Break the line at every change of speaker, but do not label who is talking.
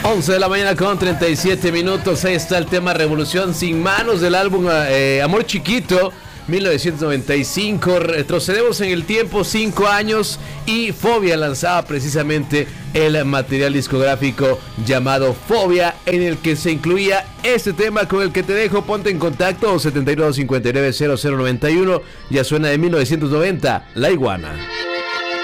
11 de la mañana con 37 minutos. Ahí está el tema Revolución sin manos del álbum Amor Chiquito, 1995. Retrocedemos en el tiempo 5 años y Fobia lanzaba precisamente el material discográfico llamado Fobia, en el que se incluía este tema con el que te dejo. Ponte en contacto 72590091. Ya suena de 1990, La Iguana.